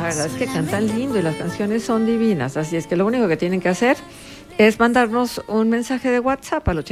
verdad es que cantan lindo y las canciones son divinas, así es que lo único que tienen que hacer es mandarnos un mensaje de WhatsApp al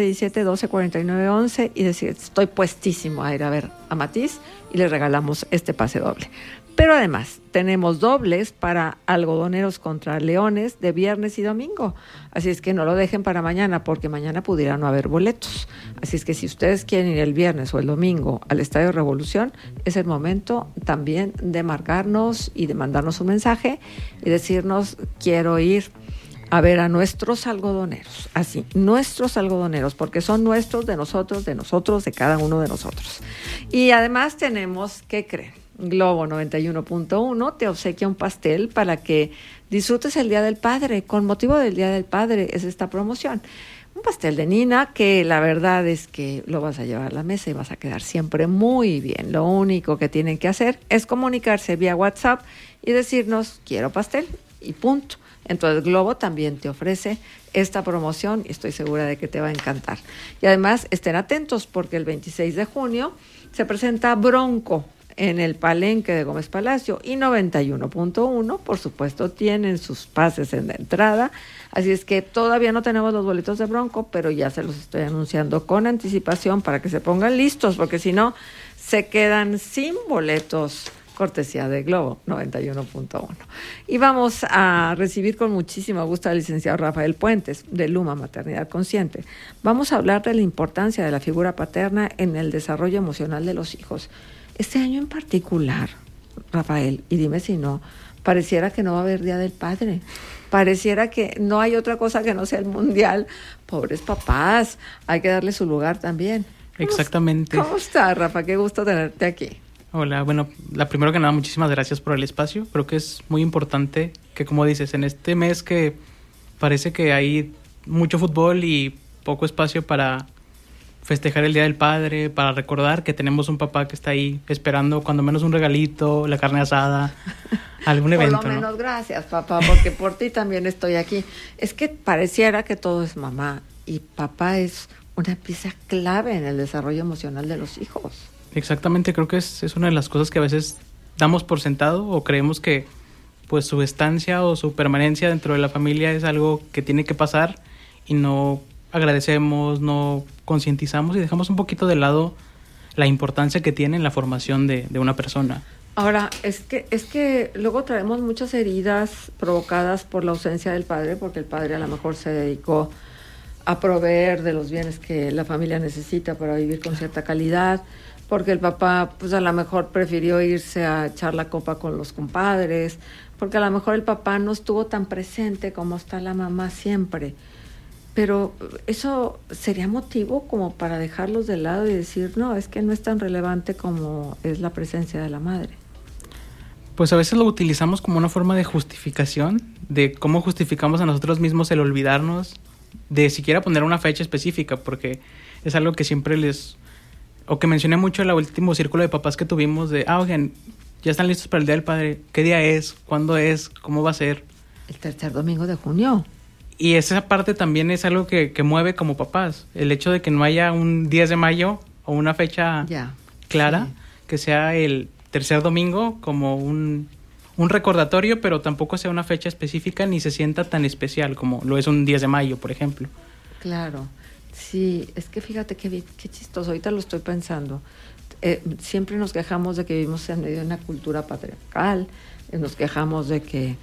8717-124911 y decir, estoy puestísimo a ir a ver a Matiz y le regalamos este pase doble. Pero además tenemos dobles para Algodoneros contra Leones de viernes y domingo. Así es que no lo dejen para mañana, porque mañana pudiera no haber boletos. Así es que si ustedes quieren ir el viernes o el domingo al Estadio Revolución, es el momento también de marcarnos y de mandarnos un mensaje y decirnos, quiero ir a ver a nuestros algodoneros. Así, nuestros algodoneros, porque son nuestros, de nosotros, de cada uno de nosotros. Y además tenemos, ¿qué creen? Globo 91.1 te obsequia un pastel para que disfrutes el Día del Padre. Con motivo del Día del Padre es esta promoción. Un pastel de Nina que la verdad es que lo vas a llevar a la mesa y vas a quedar siempre muy bien. Lo único que tienen que hacer es comunicarse vía WhatsApp y decirnos, quiero pastel y punto. Entonces Globo también te ofrece esta promoción y estoy segura de que te va a encantar. Y además estén atentos porque el 26 de junio se presenta Bronco en el Palenque de Gómez Palacio y 91.1, por supuesto, tienen sus pases en la entrada, así es que todavía no tenemos los boletos de Bronco, pero ya se los estoy anunciando con anticipación para que se pongan listos, porque si no, se quedan sin boletos, cortesía de Globo 91.1. Y vamos a recibir con muchísimo gusto al licenciado Rafael Puentes, de Luma Maternidad Consciente. Vamos a hablar de la importancia de la figura paterna en el desarrollo emocional de los hijos. Este año en particular, Rafael, y dime si no, pareciera que no va a haber Día del Padre. Pareciera que no hay otra cosa que no sea el Mundial. Pobres papás, hay que darle su lugar también. Exactamente. ¿Cómo estás, Rafa? Qué gusto tenerte aquí. Hola, bueno, primero que nada, muchísimas gracias por el espacio. Creo que es muy importante que, como dices, en este mes que parece que hay mucho fútbol y poco espacio para festejar el Día del Padre, para recordar que tenemos un papá que está ahí esperando cuando menos un regalito, la carne asada, algún evento, por lo menos, ¿no? Gracias, papá, porque por ti también estoy aquí. Es que pareciera que todo es mamá y papá es una pieza clave en el desarrollo emocional de los hijos. Exactamente, creo que es una de las cosas que a veces damos por sentado o creemos que pues su estancia o su permanencia dentro de la familia es algo que tiene que pasar y no agradecemos, no concientizamos y dejamos un poquito de lado la importancia que tiene en la formación de una persona. Ahora, es que luego traemos muchas heridas provocadas por la ausencia del padre, porque el padre a lo mejor se dedicó a proveer de los bienes que la familia necesita para vivir con cierta calidad, porque el papá pues a lo mejor prefirió irse a echar la copa con los compadres, porque a lo mejor el papá no estuvo tan presente como está la mamá siempre. Pero eso sería motivo como para dejarlos de lado y decir, no, es que no es tan relevante como es la presencia de la madre. Pues a veces lo utilizamos como una forma de justificación, de cómo justificamos a nosotros mismos el olvidarnos de siquiera poner una fecha específica, porque es algo que siempre o que mencioné mucho en el último círculo de papás que tuvimos, de, oigan, ya están listos para el Día del Padre, ¿qué día es? ¿Cuándo es? ¿Cómo va a ser? El tercer domingo de junio. Y esa parte también es algo que mueve como papás. El hecho de que no haya un 10 de mayo o una fecha clara, sí, que sea el tercer domingo como un recordatorio, pero tampoco sea una fecha específica ni se sienta tan especial como lo es un 10 de mayo, por ejemplo. Claro, sí, es que fíjate qué chistoso, ahorita lo estoy pensando. Siempre nos quejamos de que vivimos en medio de una cultura patriarcal, nos quejamos de que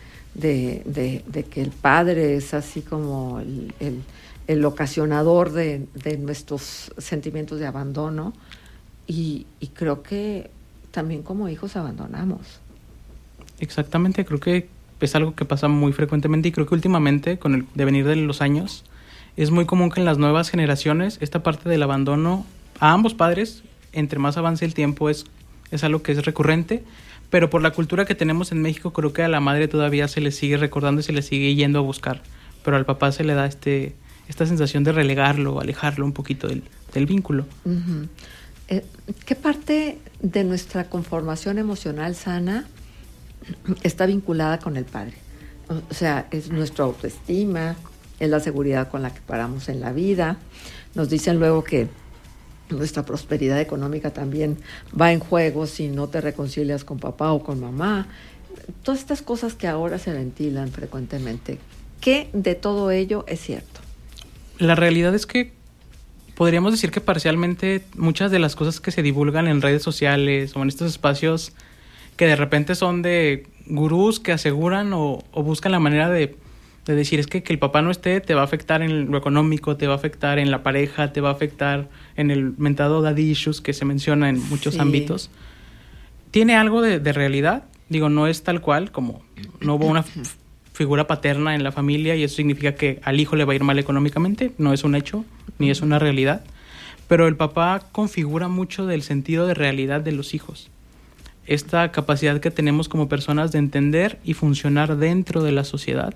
el padre es así como el ocasionador de nuestros sentimientos de abandono y creo que también como hijos abandonamos. Exactamente, creo que es algo que pasa muy frecuentemente y creo que últimamente con el devenir de los años es muy común que en las nuevas generaciones esta parte del abandono a ambos padres, entre más avance el tiempo, es algo que es recurrente. Pero por la cultura que tenemos en México, creo que a la madre todavía se le sigue recordando y se le sigue yendo a buscar. Pero al papá se le da esta sensación de relegarlo, alejarlo un poquito del vínculo. Uh-huh. ¿Qué parte de nuestra conformación emocional sana está vinculada con el padre? O sea, es nuestra autoestima, es la seguridad con la que paramos en la vida. Nos dicen luego que nuestra prosperidad económica también va en juego si no te reconcilias con papá o con mamá. todas estas cosas que ahora se ventilan frecuentemente, ¿qué de todo ello es cierto? La realidad es que podríamos decir que parcialmente muchas de las cosas que se divulgan en redes sociales o en estos espacios que de repente son de gurús que aseguran o buscan la manera de decir es que el papá no esté te va a afectar en lo económico, te va a afectar en la pareja, te va a afectar en el mentado daddy issues que se menciona en muchos ámbitos. Tiene algo de realidad, digo, no es tal cual como no hubo una figura paterna en la familia y eso significa que al hijo le va a ir mal económicamente, no es un hecho ni es una realidad, pero el papá configura mucho del sentido de realidad de los hijos. Esta capacidad que tenemos como personas de entender y funcionar dentro de la sociedad.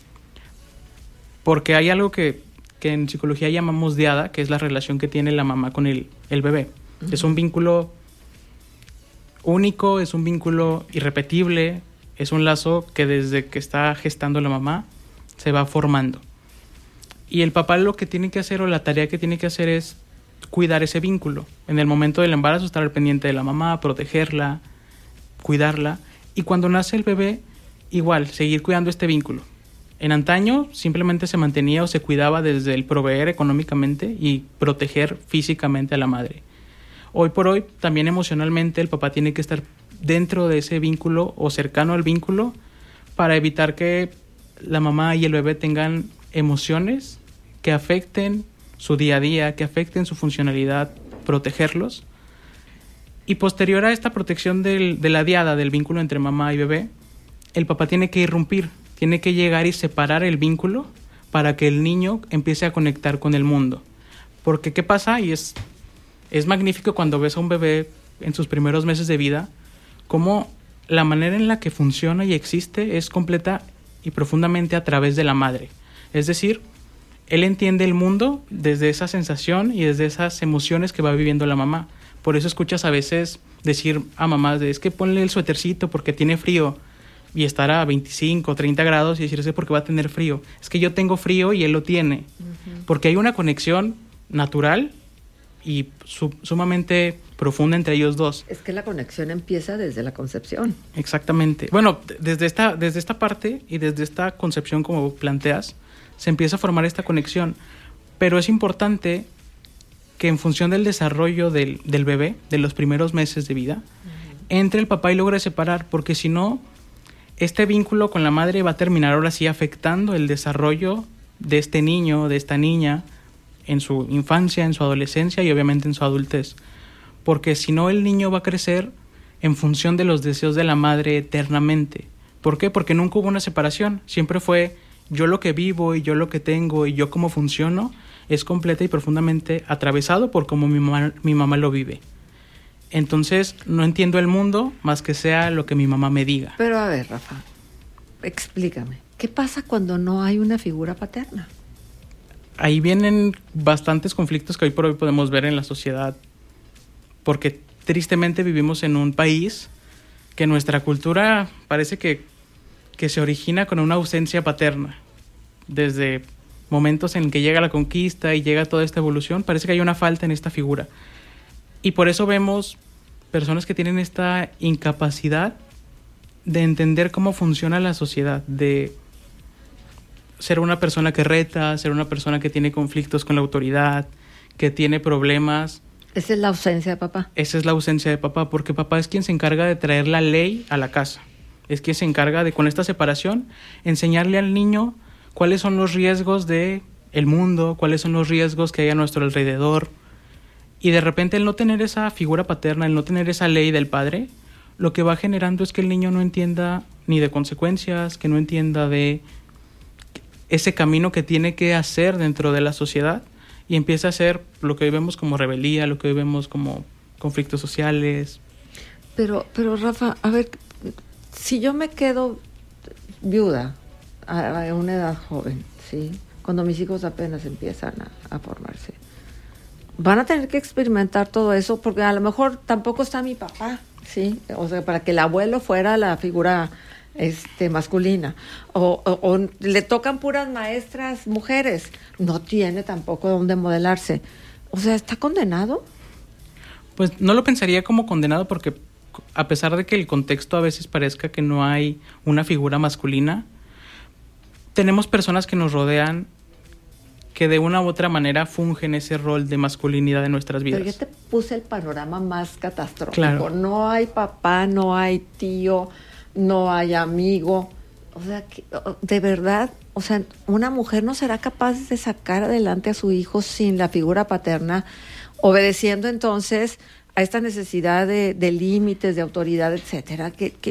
Porque hay algo que en psicología llamamos diada, que es la relación que tiene la mamá con el bebé. Uh-huh. Es un vínculo único, es un vínculo irrepetible, es un lazo que desde que está gestando la mamá se va formando. Y el papá lo que tiene que hacer o la tarea que tiene que hacer es cuidar ese vínculo. En el momento del embarazo estar al pendiente de la mamá, protegerla, cuidarla. Y cuando nace el bebé, igual, seguir cuidando este vínculo. En antaño simplemente se mantenía o se cuidaba desde el proveer económicamente y proteger físicamente a la madre. Hoy por hoy, también emocionalmente, el papá tiene que estar dentro de ese vínculo o cercano al vínculo para evitar que la mamá y el bebé tengan emociones que afecten su día a día, que afecten su funcionalidad, protegerlos. Y posterior a esta protección de la diada, del vínculo entre mamá y bebé, el papá tiene que irrumpir, tiene que llegar y separar el vínculo para que el niño empiece a conectar con el mundo. Porque ¿qué pasa? Y es magnífico cuando ves a un bebé en sus primeros meses de vida, cómo la manera en la que funciona y existe es completa y profundamente a través de la madre. Es decir, él entiende el mundo desde esa sensación y desde esas emociones que va viviendo la mamá. Por eso escuchas a veces decir a mamás es que ponle el suétercito porque tiene frío y estar a 25 o 30 grados y decirse porque va a tener frío. Es que yo tengo frío y él lo tiene. Uh-huh. Porque hay una conexión natural y sumamente profunda entre ellos dos. Es que la conexión empieza desde la concepción. Exactamente. Bueno, desde esta parte y desde esta concepción como planteas, se empieza a formar esta conexión. Pero es importante que en función del desarrollo del bebé, de los primeros meses de vida, uh-huh, entre el papá y logre separar, porque si no, este vínculo con la madre va a terminar ahora sí afectando el desarrollo de este niño, de esta niña, en su infancia, en su adolescencia y obviamente en su adultez. Porque si no, el niño va a crecer en función de los deseos de la madre eternamente. ¿Por qué? Porque nunca hubo una separación. Siempre fue yo lo que vivo y yo lo que tengo y yo cómo funciono es completa y profundamente atravesado por cómo mi mamá lo vive. Entonces, no entiendo el mundo más que sea lo que mi mamá me diga. Pero a ver, Rafa, explícame. ¿Qué pasa cuando no hay una figura paterna? Ahí vienen bastantes conflictos que hoy por hoy podemos ver en la sociedad, porque tristemente vivimos en un país que nuestra cultura parece que se origina con una ausencia paterna. Desde momentos en que llega la conquista y llega toda esta evolución, parece que hay una falta en esta figura. Y por eso vemos personas que tienen esta incapacidad de entender cómo funciona la sociedad, de ser una persona que reta, ser una persona que tiene conflictos con la autoridad, que tiene problemas. Esa es la ausencia de papá. Esa es la ausencia de papá, porque papá es quien se encarga de traer la ley a la casa. Es quien se encarga de, con esta separación, enseñarle al niño cuáles son los riesgos del mundo, cuáles son los riesgos que hay a nuestro alrededor. Y de repente el no tener esa figura paterna, el no tener esa ley del padre, lo que va generando es que el niño no entienda ni de consecuencias, que no entienda de ese camino que tiene que hacer dentro de la sociedad y empieza a hacer lo que hoy vemos como rebeldía, lo que hoy vemos como conflictos sociales. Pero Rafa, a ver, si yo me quedo viuda a una edad joven, ¿sí? Cuando mis hijos apenas empiezan a formarse, van a tener que experimentar todo eso porque a lo mejor tampoco está mi papá, ¿sí? O sea, para que el abuelo fuera la figura masculina o le tocan puras maestras mujeres, no tiene tampoco dónde modelarse. O sea, ¿está condenado? Pues no lo pensaría como condenado porque a pesar de que el contexto a veces parezca que no hay una figura masculina, tenemos personas que nos rodean que de una u otra manera fungen ese rol de masculinidad en nuestras vidas. Pero yo te puse el panorama más catastrófico. Claro. No hay papá, no hay tío, no hay amigo. O sea, de verdad, o sea, una mujer no será capaz de sacar adelante a su hijo sin la figura paterna, obedeciendo entonces a esta necesidad de límites, de autoridad, etcétera.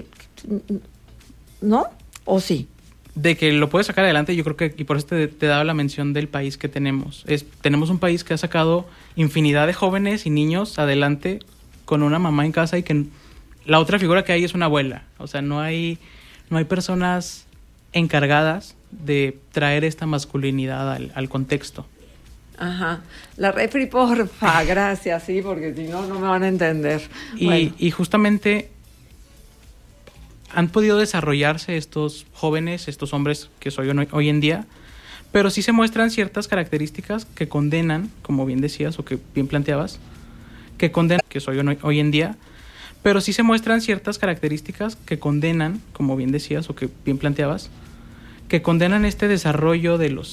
¿No? ¿O sí? De que lo puedes sacar adelante, yo creo que, y por eso te daba la mención del país que tenemos. Tenemos un país que ha sacado infinidad de jóvenes y niños adelante con una mamá en casa y que la otra figura que hay es una abuela. O sea, no hay personas encargadas de traer esta masculinidad al contexto. Ajá. La refri, porfa, gracias, sí, porque si no, no me van a entender. Y justamente han podido desarrollarse estos jóvenes, estos hombres que soy hoy en día, pero sí se muestran ciertas características que condenan, como bien decías o que bien planteabas, que condenan que soy hoy en día, pero sí se muestran ciertas características que condenan, como bien decías o que bien planteabas, que condenan este desarrollo de los